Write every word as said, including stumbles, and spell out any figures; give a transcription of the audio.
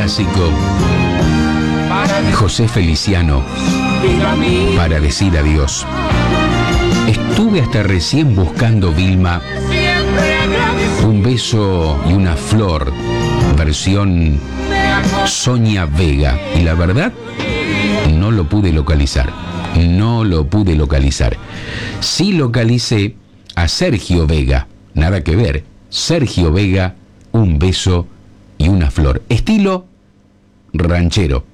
clásico. José Feliciano, para decir adiós. Estuve hasta recién buscando, Vilma, un beso y una flor, versión Sonia Vega, y la verdad no lo pude localizar, no lo pude localizar. Sí localicé a Sergio Vega, nada que ver, Sergio Vega, un beso y una flor, estilo ranchero.